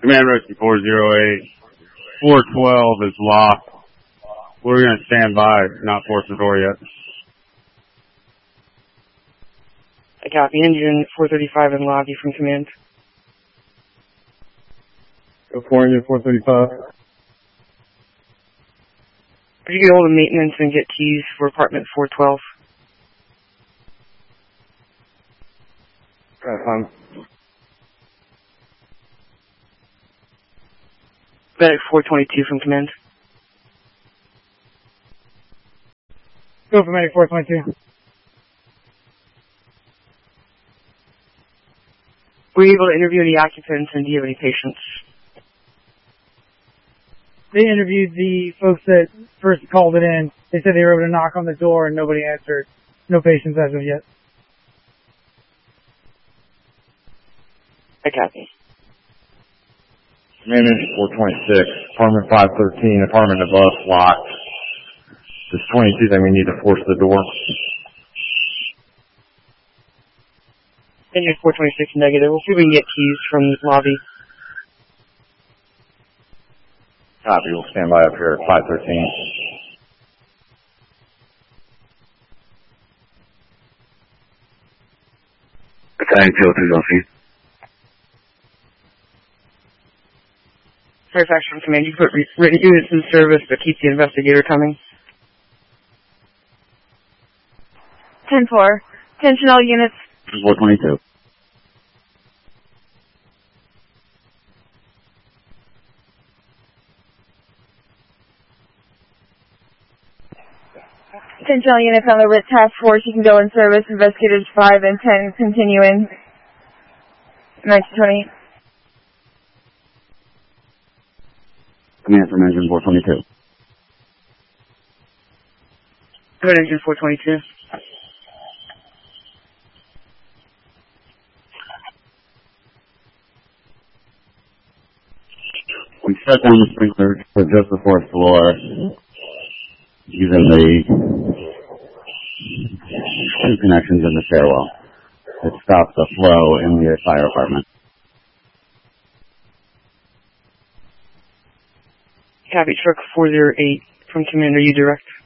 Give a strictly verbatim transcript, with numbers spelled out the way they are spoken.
Command Rescue four zero eight. four twelve is locked. We're going to stand by, not force the door yet. I copy. Engine four thirty-five in lobby from command. Go for engine four thirty-five. Could you get hold of maintenance and get keys for apartment four twelve? That's fine. Medic four twenty-two from command. Go for medic four twenty-two. Were you able to interview any occupants, and do you have any patients? They interviewed the folks that first called it in. They said they were able to knock on the door and nobody answered. No patients as of yet. I copy. Command four twenty-six, apartment five thirteen, apartment above locked. This twenty-two, then we need to force the door. Engine four twenty-six negative. We'll see if we can get keys from the lobby. Copy, we'll stand by up here at five thirteen. Battalion two oh three on scene. Fairfax from command. You can put written units in service to keep the investigator coming. ten four. Attention all units. four twenty-two. Attention all units on the R I T task force. You can go in service. Investigators five and ten continuing. nineteen twenty. Command from engine four twenty-two. Go ahead, engine four twenty-two. We shut down the sprinkler for just the fourth floor using the two connections in the stairwell. It stops the flow in the fire apartment. Copy. Truck four zero eight from command. Are you direct?